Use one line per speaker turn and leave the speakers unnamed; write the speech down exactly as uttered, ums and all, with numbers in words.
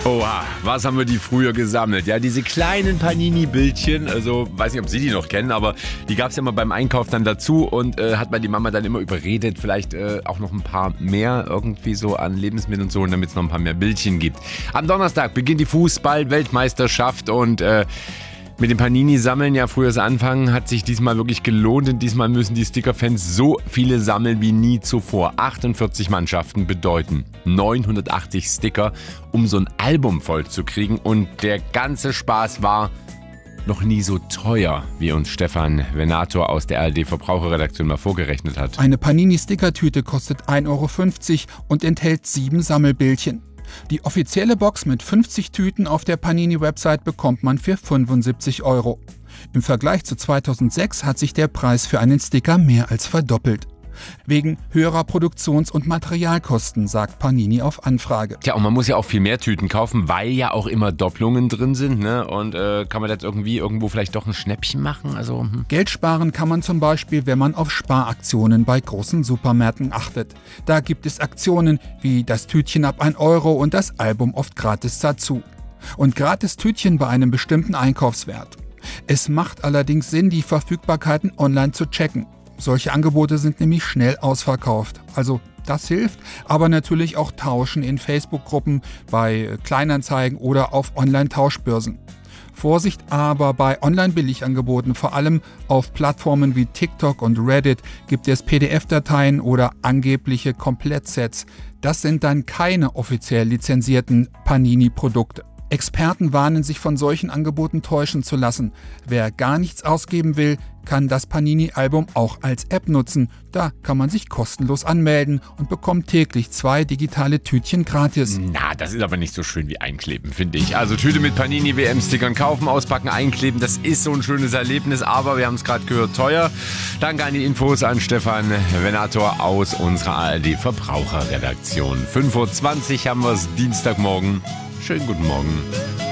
Oha, was haben wir die früher gesammelt? Ja, diese kleinen Panini-Bildchen, also weiß nicht, ob Sie die noch kennen, aber die gab es ja immer beim Einkauf dann dazu und äh, hat man die Mama dann immer überredet, vielleicht äh, auch noch ein paar mehr irgendwie so an Lebensmitteln zu holen, damit es noch ein paar mehr Bildchen gibt. Am Donnerstag beginnt die Fußball-Weltmeisterschaft und äh, mit dem Panini-Sammeln, ja früher das Anfangen, hat sich diesmal wirklich gelohnt und diesmal müssen die Sticker-Fans so viele sammeln wie nie zuvor. achtundvierzig Mannschaften bedeuten neunhundertachtzig Sticker, um so ein Album voll zu kriegen, und der ganze Spaß war noch nie so teuer, wie uns Stefan Venator aus der A R D-Verbraucherredaktion mal vorgerechnet hat.
Eine Panini-Stickertüte kostet ein Euro fünfzig und enthält sieben Sammelbildchen. Die offizielle Box mit fünfzig Tüten auf der Panini-Website bekommt man für fünfundsiebzig Euro. Im Vergleich zu zweitausendsechs hat sich der Preis für einen Sticker mehr als verdoppelt. Wegen höherer Produktions- und Materialkosten, sagt Panini auf Anfrage.
Tja, und man muss ja auch viel mehr Tüten kaufen, weil ja auch immer Doppelungen drin sind, ne? Und äh, kann man jetzt irgendwie irgendwo vielleicht doch ein Schnäppchen machen? Also, hm.
Geld sparen kann man zum Beispiel, wenn man auf Sparaktionen bei großen Supermärkten achtet. Da gibt es Aktionen wie das Tütchen ab ein Euro und das Album oft gratis dazu. Und gratis Tütchen bei einem bestimmten Einkaufswert. Es macht allerdings Sinn, die Verfügbarkeiten online zu checken. Solche Angebote sind nämlich schnell ausverkauft. Also das hilft, aber natürlich auch Tauschen in Facebook-Gruppen, bei Kleinanzeigen oder auf Online-Tauschbörsen. Vorsicht aber bei Online-Billigangeboten, vor allem auf Plattformen wie TikTok und Reddit, gibt es P D F-Dateien oder angebliche Komplettsets. Das sind dann keine offiziell lizenzierten Panini-Produkte. Experten warnen, sich von solchen Angeboten täuschen zu lassen. Wer gar nichts ausgeben will, kann das Panini-Album auch als App nutzen. Da kann man sich kostenlos anmelden und bekommt täglich zwei digitale Tütchen gratis.
Na, das ist aber nicht so schön wie einkleben, finde ich. Also Tüte mit Panini-W M-Stickern kaufen, auspacken, einkleben, das ist so ein schönes Erlebnis, aber wir haben es gerade gehört, teuer. Danke an die Infos an Stefan Venator aus unserer A R D-Verbraucherredaktion. fünf Uhr zwanzig haben wir es, Dienstagmorgen. Schönen guten Morgen.